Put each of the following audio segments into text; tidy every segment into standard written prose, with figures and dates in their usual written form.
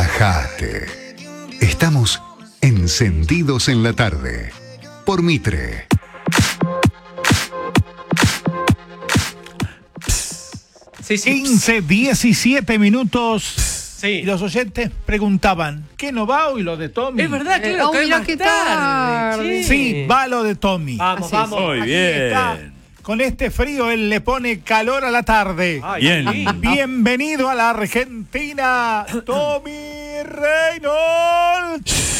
Relájate. Estamos encendidos en la tarde. Por Mitre. Sí, sí. 15, 17 minutos. Sí. Y los oyentes preguntaban, ¿qué no va hoy lo de Tommy? Es verdad, claro, cae mira más qué tarde. tarde. Sí, va lo de Tommy. Vamos, Así vamos. Muy Aquí bien. está. Con este frío él le pone calor a la tarde. Ay, Bien. sí. Bienvenido a la Argentina, Tommy Reynolds.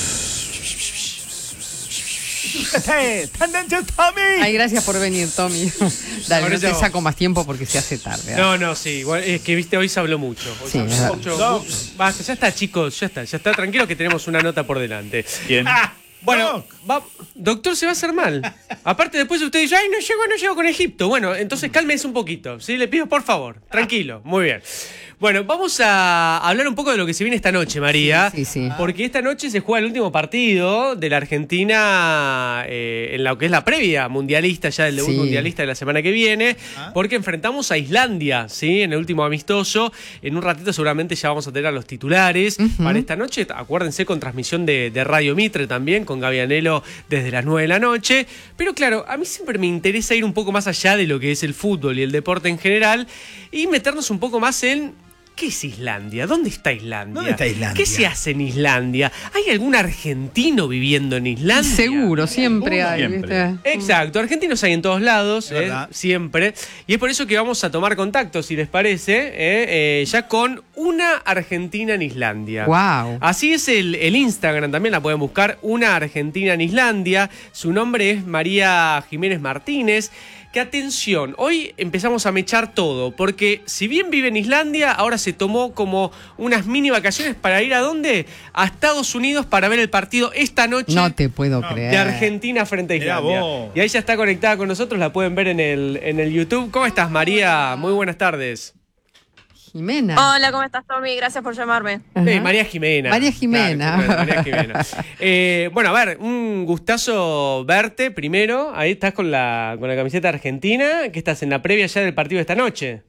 Tommy. Ay, gracias por venir, Tommy. Dale, Ahora no te ya saco más tiempo porque se hace tarde. No, sí, igual, es que viste, hoy se habló mucho. Hoy Sí, se habló es mucho. Basta, ya está, chicos, ya está, tranquilo que tenemos una nota por delante. Bien. Bueno, doctor, se va a hacer mal. Aparte, después usted dice, ay, no llego con Egipto. Bueno, entonces cálmese un poquito, ¿sí? Le pido, por favor, tranquilo, muy bien. Bueno, vamos a hablar un poco de lo que se viene esta noche, María. Sí. Porque esta noche se juega el último partido de la Argentina en lo que es la previa mundialista, ya del debut mundialista de la semana que viene, porque enfrentamos a Islandia, ¿sí? En el último amistoso. En un ratito seguramente ya vamos a tener a los titulares para esta noche. Acuérdense, con transmisión de Radio Mitre también, con Gaby Anelo desde las 9 de la noche. Pero claro, a mí siempre me interesa ir un poco más allá de lo que es el fútbol y el deporte en general y meternos un poco más en... ¿Qué es Islandia? ¿Dónde está Islandia? ¿Dónde está Islandia? ¿Qué se hace en Islandia? ¿Hay algún argentino viviendo en Islandia? Seguro, siempre hay. Siempre. ¿viste? Exacto, argentinos hay en todos lados, Es verdad. siempre. Y es por eso que vamos a tomar contacto, si les parece, ya con una argentina en Islandia. Wow. Así es el Instagram, también la pueden buscar, una argentina en Islandia. Su nombre es María Jiménez Martínez. Que atención, hoy empezamos a mechar todo, porque si bien vive en Islandia, ahora se tomó como unas mini vacaciones para ir ¿a dónde? A Estados Unidos para ver el partido esta noche. No te puedo creer. De Argentina frente a Mirá Islandia. vos. Y ahí ya está conectada con nosotros, la pueden ver en el YouTube. ¿Cómo estás, María? Muy buenas tardes. Jimena. Hola, ¿cómo estás, Tommy? Gracias por llamarme. Ajá. María Jimena. María Jimena. Claro, María Jimena. Bueno, a ver, un gustazo verte primero. Ahí estás con la camiseta argentina, que estás en la previa ya del partido de esta noche.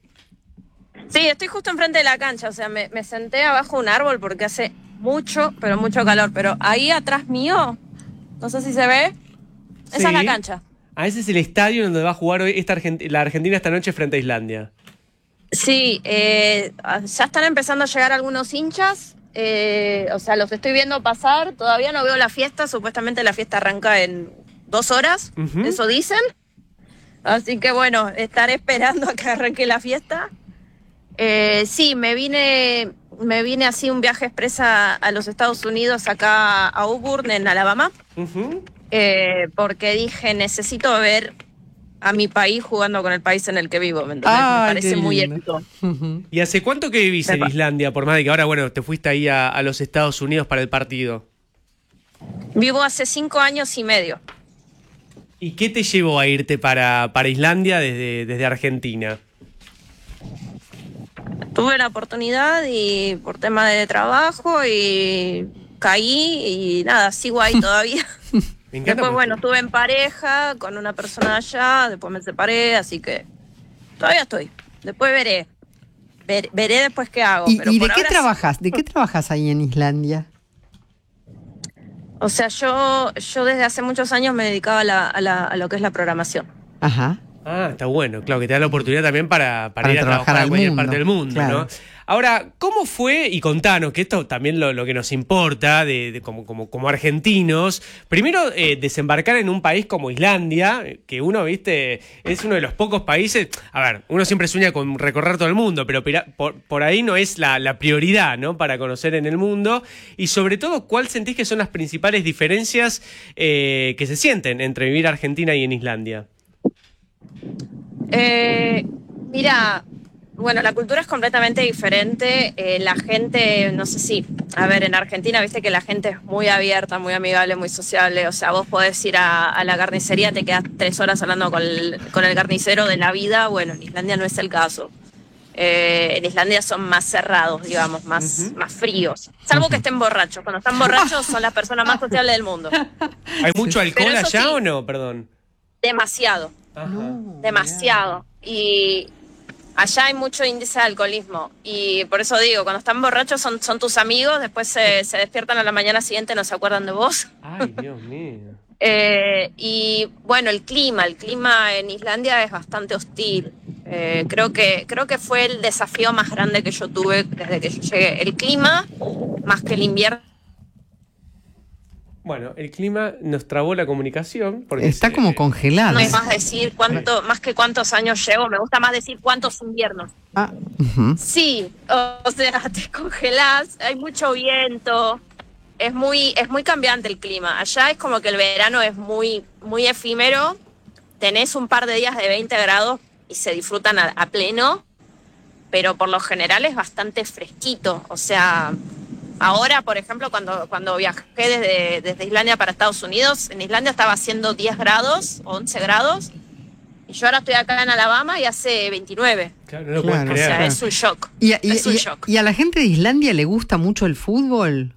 Sí, estoy justo enfrente de la cancha, o sea, me senté abajo de un árbol porque hace mucho, pero mucho calor. Pero ahí atrás mío, no sé si se ve, esa Sí. es la cancha. Ah, ese es el estadio donde va a jugar hoy la Argentina esta noche frente a Islandia. Sí, ya están empezando a llegar algunos hinchas, o sea, los estoy viendo pasar, todavía no veo la fiesta, supuestamente la fiesta arranca en 2 horas, Ujú. eso dicen. Así que bueno, estaré esperando a que arranque la fiesta. Sí, me vine así un viaje expresa a los Estados Unidos, acá a Auburn, en Alabama, Ujú. porque dije, necesito ver a mi país jugando con el país en el que vivo, ¿me entendés? Ay, Me parece qué muy lindo. épico. Ujú. ¿Y hace cuánto que vivís en Islandia? Por más de que ahora, bueno, te fuiste ahí a los Estados Unidos para el partido. Vivo hace 5 años y medio. ¿Y qué te llevó a irte para Islandia desde Argentina? Tuve la oportunidad y por tema de trabajo y caí y nada, sigo ahí todavía. Me encanta. Después, porque- bueno, estuve en pareja con una persona de allá, después me separé, así que todavía estoy. Después veré. Veré después qué hago. ¿Y, pero y de por qué ahora trabajas? ¿De qué trabajas ahí en Islandia? O sea, yo desde hace muchos años me dedicaba a lo que es la programación. Ajá. Ah, está bueno, claro, que te da la oportunidad también para ir a trabajar trabajar a al cualquier mundo, parte del mundo, claro. ¿no? Ahora, ¿cómo fue? Y contanos, que esto también lo que nos importa como argentinos. Primero, desembarcar en un país como Islandia, que uno, viste, es uno de los pocos países. A ver, uno siempre sueña con recorrer todo el mundo, pero por ahí no es la prioridad, ¿no? Para conocer en el mundo. Y sobre todo, ¿cuál sentís que son las principales diferencias que se sienten entre vivir en Argentina y en Islandia? Mira, bueno, la cultura es completamente diferente. La gente, no sé si, a ver, en Argentina, viste que la gente es muy abierta, muy amigable, muy sociable. O sea, vos podés ir a la carnicería, te quedás 3 horas hablando con el carnicero de la vida. Bueno, en Islandia no es el caso. En Islandia son más cerrados, digamos, más fríos. Salvo que estén borrachos. Cuando están borrachos son las personas más sociables del mundo. ¿Hay mucho alcohol Pero eso allá sí. o no? Perdón. Demasiado. Ajá. Demasiado. Y allá hay mucho índice de alcoholismo y por eso digo, cuando están borrachos son tus amigos, después se despiertan a la mañana siguiente y no se acuerdan de vos. Ay, Dios mío. Y bueno, el clima en Islandia es bastante hostil. Creo que fue el desafío más grande que yo tuve desde que yo llegué. El clima, más que el invierno. Bueno, el clima nos trabó la comunicación. Porque Está como congelada. No es más decir más que cuántos años llevo, me gusta más decir cuántos inviernos. Ujú. Sí, o sea, te congelás, hay mucho viento, es muy cambiante el clima. Allá es como que el verano es muy, muy efímero, tenés un par de días de 20 grados y se disfrutan a pleno, pero por lo general es bastante fresquito. O sea, ahora, por ejemplo, cuando viajé desde Islandia para Estados Unidos, en Islandia estaba haciendo 10 grados o 11 grados, y yo ahora estoy acá en Alabama y hace 29. Claro, no lo puedes Claro, O creer. sea, Claro. es un shock. Es un shock. ¿Y a la gente de Islandia le gusta mucho el fútbol?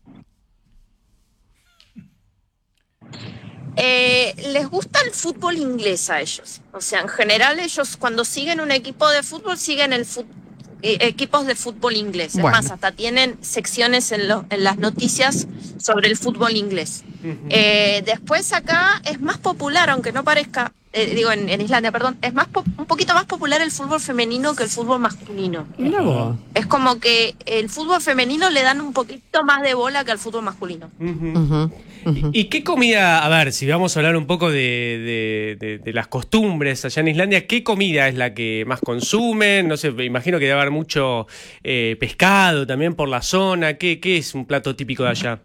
Les gusta el fútbol inglés a ellos. O sea, en general ellos cuando siguen un equipo de fútbol, siguen equipos de fútbol inglés. Bueno. Es más, hasta tienen secciones en las noticias sobre el fútbol inglés. Después acá es más popular, aunque no parezca, en Islandia, perdón, es un poquito más popular el fútbol femenino que el fútbol masculino. Mira vos. Es como que el fútbol femenino le dan un poquito más de bola que al fútbol masculino. Ujú, ujú. ¿Y qué comida, a ver, si vamos a hablar un poco de las costumbres allá en Islandia, qué comida es la que más consumen? No sé, me imagino que debe haber mucho pescado también por la zona. ¿Qué es un plato típico de allá?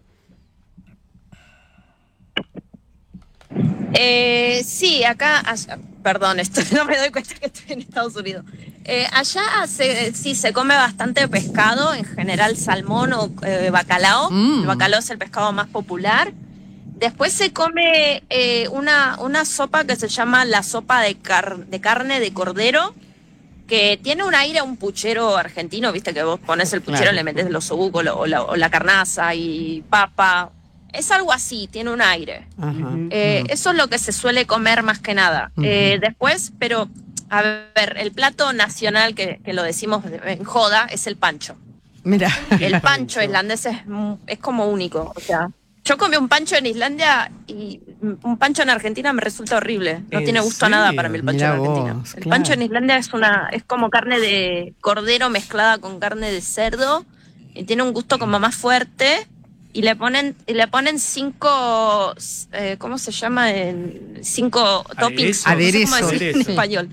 Sí, perdón, no me doy cuenta que estoy en Estados Unidos. Allá sí se come bastante pescado, en general salmón o bacalao. El bacalao es el pescado más popular. Después se come una sopa que se llama la sopa de carne de cordero, que tiene un aire a un puchero argentino, viste que vos pones el puchero, Claro. le metes los osobuco o la carnaza y papa. Es algo así, tiene un aire. Ajá. Eso es lo que se suele comer más que nada. Después, pero, a ver, el plato nacional que lo decimos en joda es el pancho. Mira. El pancho islandés es como único. O sea, yo comí un pancho en Islandia y un pancho en Argentina me resulta horrible. No ¿En tiene gusto a nada serio? para mí el pancho Mirá en Argentina. vos, El claro. pancho en Islandia es como carne de cordero mezclada con carne de cerdo y tiene un gusto como más fuerte. Y le ponen 5, ¿cómo se llama? 5 toppings. Aderezos. No sé cómo decir en Aderezo. español.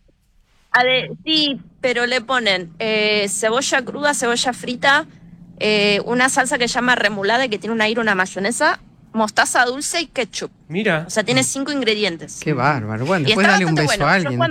Sí, pero le ponen cebolla cruda, cebolla frita, una salsa que se llama remulada, que tiene un aire, una mayonesa, mostaza dulce y ketchup. Mira. O sea, tiene 5 ingredientes. Qué bárbaro. Bueno, Y después está dale un bastante beso bueno. a alguien.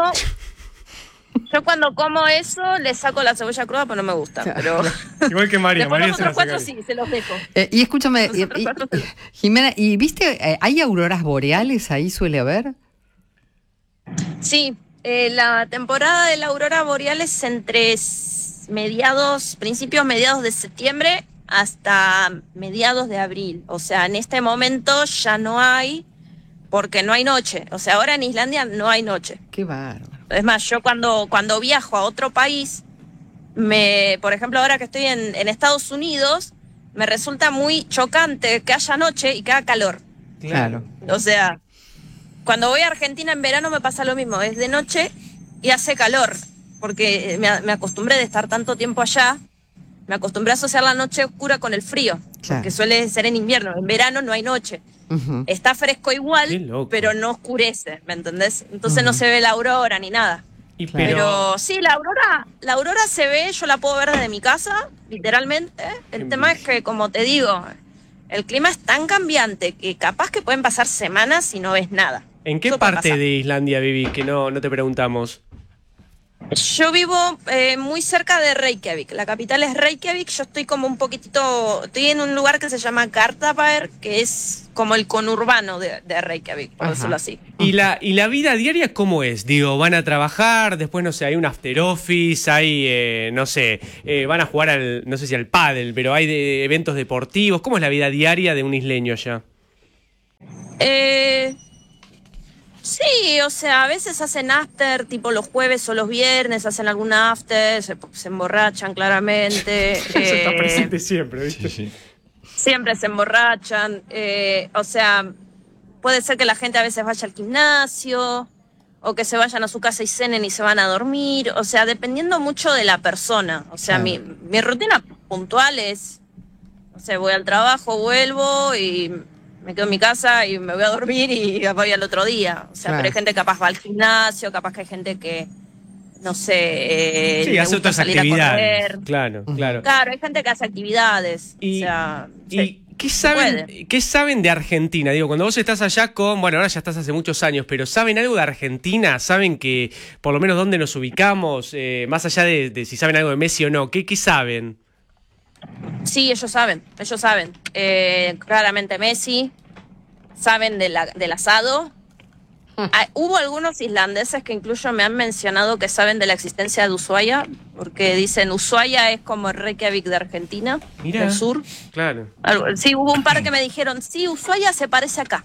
Yo cuando como eso, le saco la cebolla cruda, pues no me gusta. Pero Igual que María. después María los se la otros 4 saca. sí, se los dejo. Y escúchame, Los otros 4 sí. Jimena, ¿y viste, hay auroras boreales ahí suele haber? Sí, la temporada de la aurora boreal es entre principios mediados de septiembre hasta mediados de abril. O sea, en este momento ya no hay, porque no hay noche. O sea, ahora en Islandia no hay noche. Qué bárbaro. Es más, yo cuando viajo a otro país, por ejemplo, ahora que estoy en Estados Unidos, me resulta muy chocante que haya noche y que haga calor. Claro. O sea, cuando voy a Argentina en verano me pasa lo mismo, es de noche y hace calor, porque me acostumbré de estar tanto tiempo allá, me acostumbré a asociar la noche oscura con el frío, Claro. que suele ser en invierno, en verano no hay noche. Ujú. Está fresco Qué igual, loco. pero no oscurece, ¿me entendés? Entonces no se ve la aurora ni nada. Y Pero sí, la aurora se ve, yo la puedo ver desde mi casa, literalmente. El tema es que, como te digo, el clima es tan cambiante que capaz que pueden pasar semanas y no ves nada. ¿En qué Eso puede parte pasar. de Islandia vivís? Que no te preguntamos. Yo vivo muy cerca de Reykjavik. La capital es Reykjavik. Yo estoy como estoy en un lugar que se llama Garðabær, que es como el conurbano de Reykjavik, por Ajá. decirlo así. ¿Y la vida diaria cómo es? Digo, van a trabajar, después, no sé, hay un after office, hay, no sé, van a jugar no sé si al pádel, pero hay eventos deportivos. ¿Cómo es la vida diaria de un isleño allá? Sí, o sea, a veces hacen after, tipo los jueves o los viernes, hacen algún after, se emborrachan claramente. Eso está presente siempre, ¿viste? Sí. Siempre se emborrachan. O sea, puede ser que la gente a veces vaya al gimnasio o que se vayan a su casa y cenen y se van a dormir. O sea, dependiendo mucho de la persona. O sea, Claro. mi rutina puntual es, no sé, voy al trabajo, vuelvo y me quedo en mi casa y me voy a dormir y voy al otro día. O sea, Claro. pero hay gente que capaz va al gimnasio, capaz que hay gente que, no sé, Sí, le hace gusta otras salir a actividades. correr. Claro, claro. Claro, hay gente que hace actividades. Y, o sea, ¿y sí. qué se saben, puede. qué saben de Argentina? Digo, cuando vos estás allá bueno, ahora ya estás hace muchos años, pero ¿saben algo de Argentina? ¿Saben que por lo menos dónde nos ubicamos? Más allá de si saben algo de Messi o no, ¿qué saben? Sí, ellos saben. Claramente Messi, saben del asado. Hubo algunos islandeses que incluso me han mencionado que saben de la existencia de Ushuaia, porque dicen Ushuaia es como el Reykjavik de Argentina, Mirá. del sur. Claro. Sí, hubo un par que me dijeron, sí, Ushuaia se parece acá.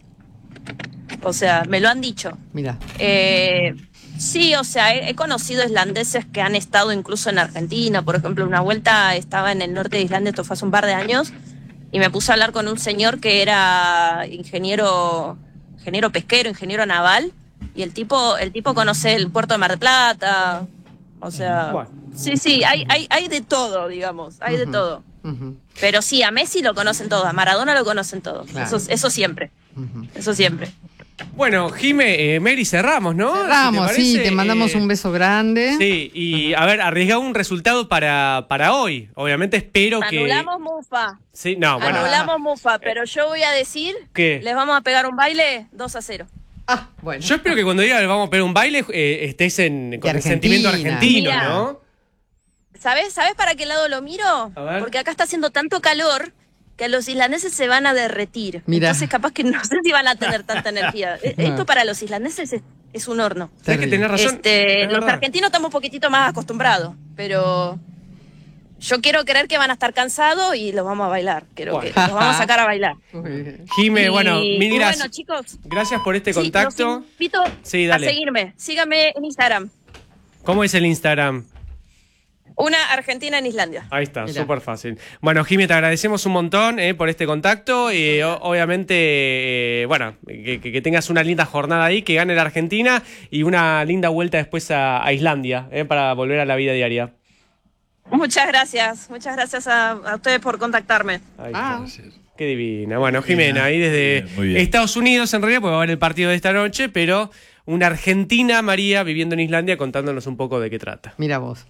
O sea, me lo han dicho. Mira. Sí, o sea, he conocido islandeses que han estado incluso en Argentina. Por ejemplo, una vuelta estaba en el norte de Islandia, esto fue hace un par de años, y me puse a hablar con un señor que era ingeniero pesquero, ingeniero naval, y el tipo conoce el puerto de Mar del Plata. O sea, Bueno. sí, hay de todo, digamos, hay de todo. Ujú. Pero sí, a Messi lo conocen todos, a Maradona lo conocen todos. Claro. Eso siempre. Ujú. Eso siempre. Bueno, Jime, Mary, cerramos, ¿no? Cerramos, Si te sí, parece, te mandamos un beso grande. Sí, y a ver, arriesga un resultado para hoy. Obviamente espero que... Anulamos Mufa. Sí, no, bueno. Anulamos Mufa, pero yo voy a decir, ¿Qué? les vamos a pegar un baile 2-0. Ah, bueno. Yo espero que cuando diga le vamos a pegar un baile estés con el Argentina. sentimiento argentino, Mira. ¿no? ¿Sabes para qué lado lo miro? A ver. Porque acá está haciendo tanto calor que los islandeses se van a derretir. Mira. Entonces capaz que no sé si van a tener tanta energía. Esto para los islandeses es un horno. Sabes que tenés razón. es Los verdad. argentinos estamos un poquitito más acostumbrados, pero yo quiero creer que van a estar cansados y los vamos a bailar. Quiero que Bueno. los vamos a sacar a bailar. Muy bien. Jime, Y- bueno, y mil bueno, gracias. chicos, Gracias por este sí, contacto. los invito Sí, a dale. seguirme. Síganme en Instagram. ¿Cómo es el Instagram? Una Argentina en Islandia. Ahí está, Mirá. súper fácil. Bueno, Jime, te agradecemos un montón por este contacto. Obviamente, bueno, que tengas una linda jornada ahí, que gane la Argentina y una linda vuelta después a Islandia para volver a la vida diaria. Muchas gracias a ustedes por contactarme. Ahí Ah. está. Qué divina. Bueno, Jimena, ahí desde Muy bien. Estados Unidos en realidad, porque va a haber el partido de esta noche, pero una argentina, María, viviendo en Islandia, contándonos un poco de qué trata. Mira vos.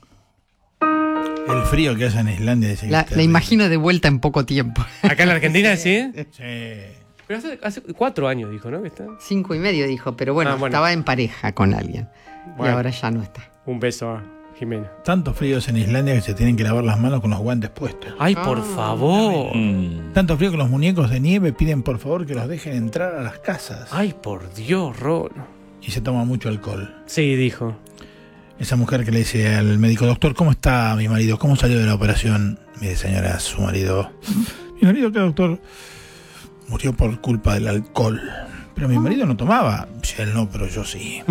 El frío que hace en Islandia. Dice que La es terrible. imagino de vuelta en poco tiempo. Acá en la Argentina, ¿sí? Sí. Pero hace 4 años, dijo, ¿no? Que está. 5,5 dijo, pero bueno, Ah, bueno. estaba en pareja con alguien. Bueno. Y ahora ya no está. Un beso a Jimena. Tantos fríos en Islandia que se tienen que lavar las manos con los guantes puestos. Ay, por favor. Tanto frío que los muñecos de nieve piden por favor que los dejen entrar a las casas. Ay, por Dios, Rolo. Y se toma mucho alcohol. Sí, dijo. Esa mujer que le dice al médico, doctor, ¿cómo está mi marido? ¿Cómo salió de la operación? Mire, señora, su marido. Mi marido, ¿qué, doctor? Murió por culpa del alcohol. Pero mi marido no tomaba. Sí, él no, pero yo sí.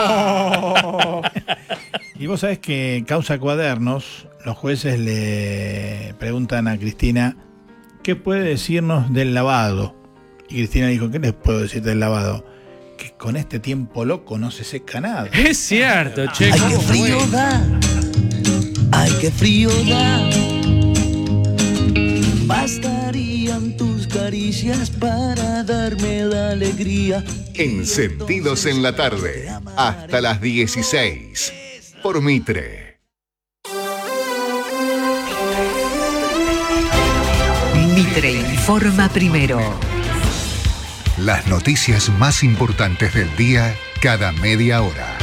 Y vos sabés que causa cuadernos, los jueces le preguntan a Cristina, ¿qué puede decirnos del lavado? Y Cristina dijo, ¿qué les puedo decir del lavado? Que con este tiempo loco no se seca nada. Es cierto, che. Ay, ¿cómo qué frío fue? da. Ay, qué frío da. Bastarían tus caricias para darme la alegría. Encendidos en la tarde, hasta las 16, por Mitre. Mitre informa primero. Las noticias más importantes del día, cada media hora.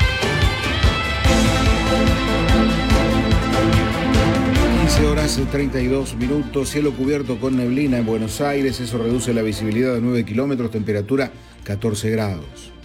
Horas 32 minutos, cielo cubierto con neblina en Buenos Aires, eso reduce la visibilidad a 9 kilómetros, temperatura 14 grados.